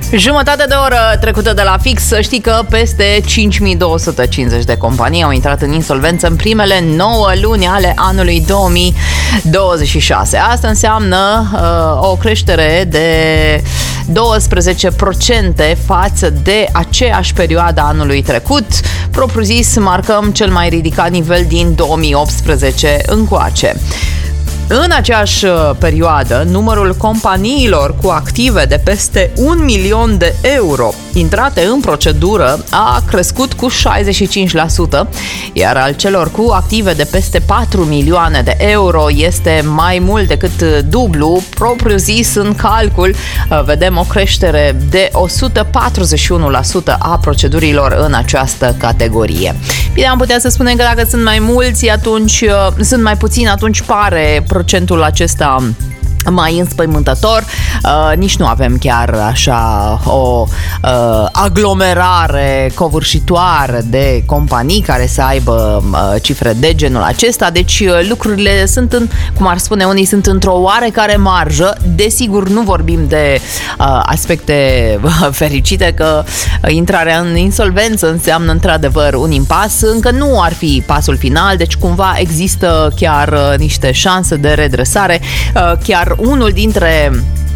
Jumătate de oră trecută de la fix, să știi că peste 5250 de companii au intrat în insolvență în primele 9 luni ale anului 2026. Asta înseamnă o creștere de 12% față de aceeași perioadă anului trecut. Propriu-zis, marcăm cel mai ridicat nivel din 2018 încoace. În aceeași perioadă, numărul companiilor cu active de peste 1 milion de euro intrate în procedură a crescut cu 65%, iar al celor cu active de peste 4 milioane de euro este mai mult decât dublu. Propriu-zis, în calcul vedem o creștere de 141% a procedurilor în această categorie. Bine, am putea să spunem că dacă sunt mai mulți, atunci sunt mai puțini, atunci pare procentul acesta mai înspăimântător. Nici nu avem chiar așa o aglomerare covârșitoare de companii care să aibă cifre de genul acesta. Deci lucrurile sunt, cum ar spune unii, sunt într-o oarecare marjă. Desigur, nu vorbim de aspecte fericite, că intrarea în insolvență înseamnă într-adevăr un impas. Încă nu ar fi pasul final, deci cumva există chiar niște șanse de redresare. Chiar unul dintre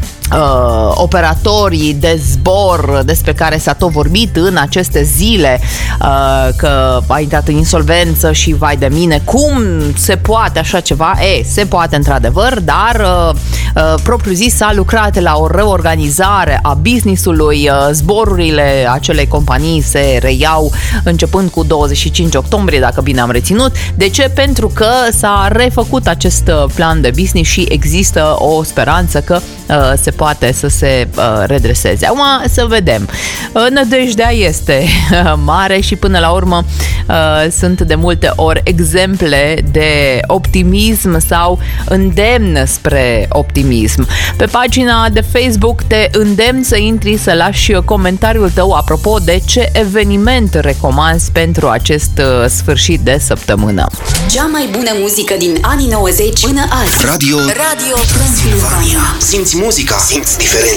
operatorii de zbor despre care s-a tot vorbit în aceste zile, că a intrat în insolvență și vai de mine, cum se poate așa ceva? Se poate într-adevăr, dar propriu zis s-a lucrat la o reorganizare a business-ului. Zborurile acelei companii se reiau începând cu 25 octombrie, dacă bine am reținut. De ce? Pentru că s-a refăcut acest plan de business și există o speranță că se poate să se redreseze. Acum să vedem. Nădejdea este mare și până la urmă sunt de multe ori exemple de optimism sau îndemn spre optimism. Pe pagina de Facebook te îndemn să intri să lași comentariul tău apropo de ce eveniment recomanzi pentru acest sfârșit de săptămână. Cea mai bună muzică din anii 90 până azi. Radio Transilvania. Simți muzica, simți diferența.